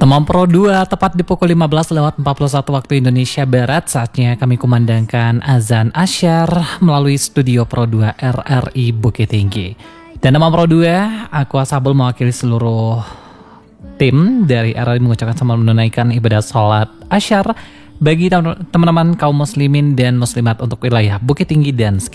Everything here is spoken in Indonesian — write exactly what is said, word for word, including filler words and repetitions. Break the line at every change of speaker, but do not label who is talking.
Teman Pro dua, tepat di pukul lima belas lewat empat puluh satu waktu Indonesia Barat, saatnya kami kumandangkan azan asyar melalui studio Pro dua R R I Bukit Tinggi. Dan Teman Pro dua, aku Asabel mewakili seluruh tim dari R R I mengucapkan selamat menunaikan ibadah sholat asyar bagi teman-teman kaum muslimin dan muslimat untuk wilayah Bukit Tinggi dan